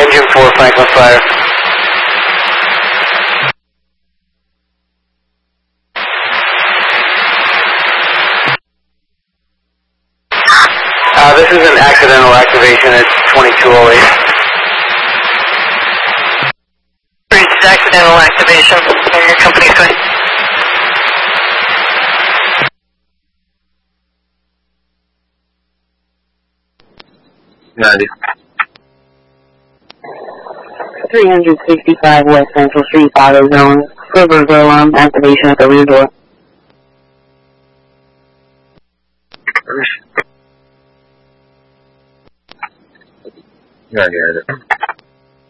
Engine 4, Franklin Fire. This is an accidental activation at 2208. It's accidental activation on your company's side. Got it. 365 West Central Street, Auto Zone. Silver alarm activation at the rear door. Got it.